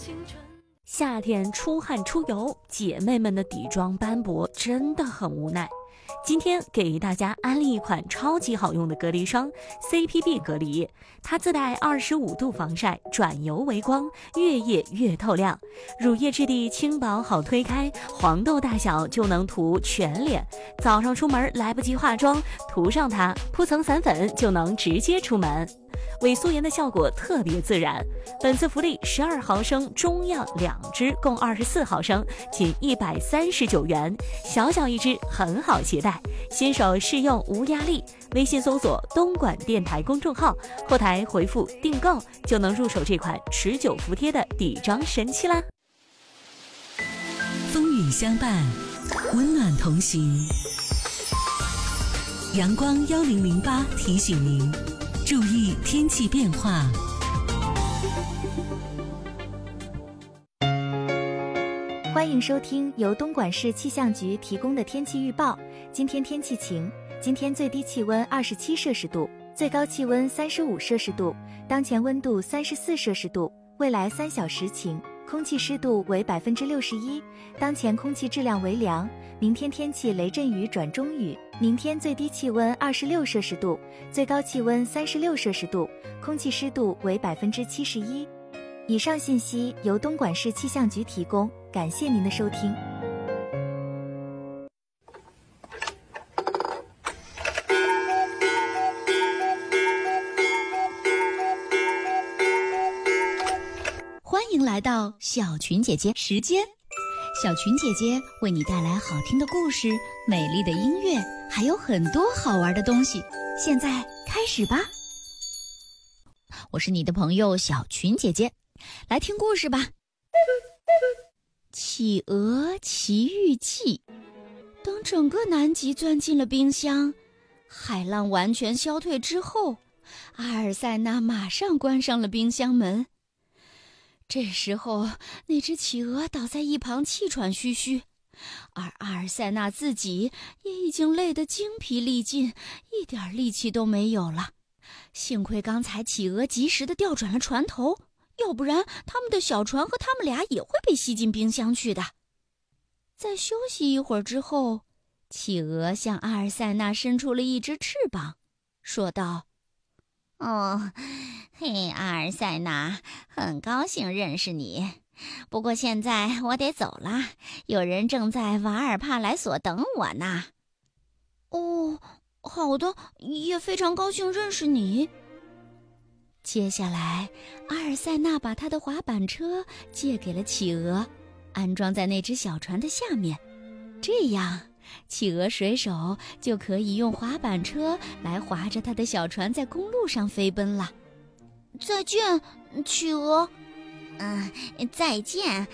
夏天出汗出油，姐妹们的底妆斑驳真的很无奈。今天给大家安利一款超级好用的隔离霜 CPB 隔离，它自带25度防晒，转油为光，越夜越透亮。乳液质地轻薄好推开，黄豆大小就能涂全脸。早上出门来不及化妆，涂上它，铺层散粉就能直接出门。伪素颜的效果特别自然。本次福利12毫升中药2支，共24毫升，仅139元，小小一支，很好携带。新手试用无压力，微信搜索东莞电台公众号，后台回复订购就能入手这款持久服帖的底妆神器啦。 风雨相伴，温暖同行。阳光1008提醒您注意天气变化。 欢迎收听由东莞市气象局提供的天气预报。今天天气晴，今天最低气温27摄氏度，最高气温35摄氏度，当前温度34摄氏度，未来3小时晴，空气湿度为61%，当前空气质量为良。明天天气雷阵雨转中雨，明天最低气温26摄氏度，最高气温36摄氏度，空气湿度为71%。以上信息由东莞市气象局提供，感谢您的收听。 欢迎来到小群姐姐时间，小群姐姐为你带来好听的故事、美丽的音乐，还有很多好玩的东西。现在开始吧。我是你的朋友小群姐姐，来听故事吧。企鹅奇遇记。当整个南极钻进了冰箱，海浪完全消退之后，阿尔塞纳马上关上了冰箱门。这时候，那只企鹅倒在一旁气喘吁吁，而阿尔塞纳自己也已经累得精疲力尽，一点力气都没有了。幸亏刚才企鹅及时地调转了船头，要不然他们的小船和他们俩也会被吸进冰箱去的。在休息一会儿之后，企鹅向阿尔塞纳伸出了一只翅膀，说道： 嘿，阿尔塞纳，很高兴认识你。不过现在我得走了，有人正在瓦尔帕莱索等我呢。 哦，好的，也非常高兴认识你。接下来，阿尔塞纳把他的滑板车借给了企鹅，安装在那只小船的下面，这样企鹅水手就可以用滑板车来划着他的小船在公路上飞奔了。 再见，企鹅。再见，